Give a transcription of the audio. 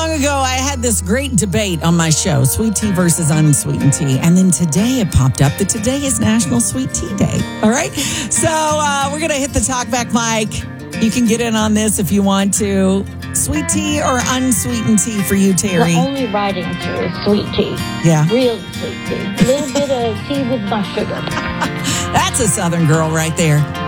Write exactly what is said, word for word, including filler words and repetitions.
long ago, I had this great debate on my show, sweet tea versus unsweetened tea. And then today it popped up that today is National Sweet Tea Day. All right. So uh, we're going to hit the talkback mic. You can get in on this if you want to. Sweet tea or unsweetened tea for you, Terry? The only right answer is sweet tea. Yeah. Real sweet tea. A little bit of tea with my sugar. That's a Southern girl right there.